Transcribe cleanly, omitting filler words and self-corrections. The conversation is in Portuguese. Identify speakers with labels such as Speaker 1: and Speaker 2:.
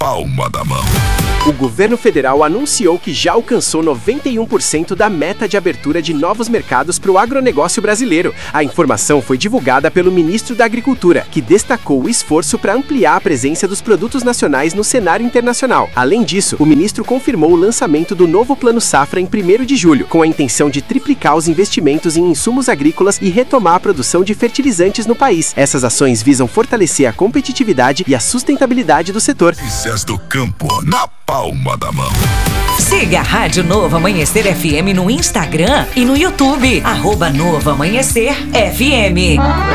Speaker 1: palma da mão.
Speaker 2: O governo federal anunciou que já alcançou 91% da meta de abertura de novos mercados para o agronegócio brasileiro. A informação foi divulgada pelo ministro da Agricultura, que destacou o esforço para ampliar a presença dos produtos nacionais no cenário internacional. Além disso, o ministro confirmou o lançamento do novo Plano Safra em 1º de julho, com a intenção de triplicar os investimentos em insumos agrícolas e retomar a produção de fertilizantes no país. Essas ações visam fortalecer a competitividade e a sustentabilidade do setor.
Speaker 1: Notícias do campo na palma da mão.
Speaker 3: Siga a Rádio Novo Amanhecer FM no Instagram e no YouTube. @Novo Amanhecer FM.